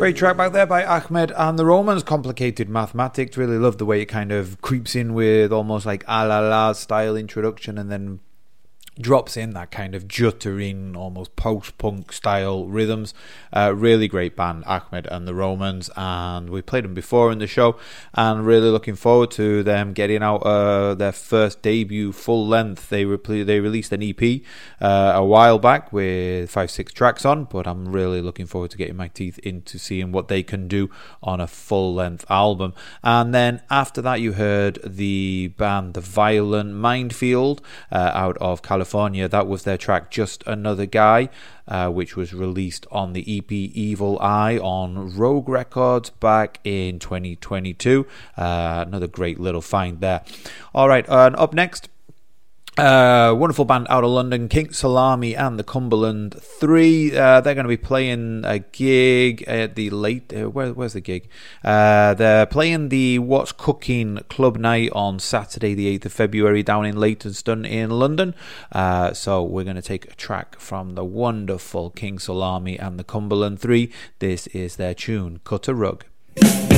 Great track back there by Ahmed and the Romans. Complicated Mathematics. Really love the way it kind of creeps in with almost like a la la style introduction and then drops in that kind of juttering, almost post-punk style rhythms. Really great band, Ahmed and the Romans, and we played them before in the show, and really looking forward to them getting out their first debut full length. They released an EP a while back with 5-6 tracks on, but I'm really looking forward to getting my teeth into seeing what they can do on a full length album. And then after that you heard the band The Violent Mindfield out of California. That was their track Just Another Guy, which was released on the EP Evil Eye on Rogue Records back in 2022. Another great little find there. Alright, and up next, wonderful band out of London, King Salami and the Cumberland 3. They're going to be playing a gig at the where's the gig? They're playing the What's Cooking Club Night on Saturday the 8th of February down in Leytonstone in London. So we're going to take a track from the wonderful King Salami and the Cumberland 3. This is their tune, Cut a Rug.